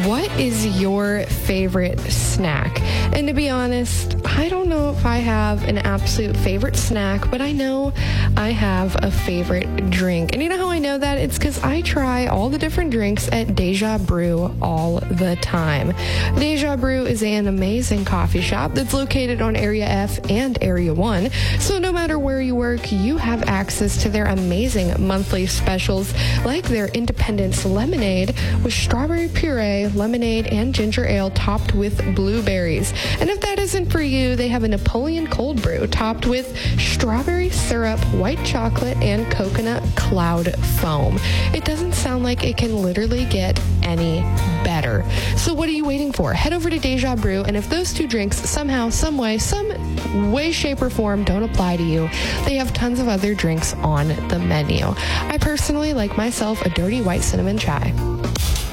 what is your favorite snack? And to be honest, I don't know if I have an absolute favorite snack, but I know I have a favorite drink. And you know how I know that? It's because I try all the different drinks at Deja Brew all the time. Deja Brew is an amazing coffee shop that's located on Area F and Area 1. So no matter where you work, you have access to their amazing monthly specials like their Independence Lemonade with strawberry puree, lemonade, and ginger ale topped with blueberries. And if that isn't for you, they have a Napoleon cold brew topped with strawberry syrup, white chocolate, and coconut cloud foam. It doesn't sound like it can literally get any better. So what are you waiting for? Head over to Deja Brew, and if those two drinks somehow, some way, shape, or form don't apply to you, they have tons of other drinks on the menu. I personally like myself a dirty white cinnamon chai.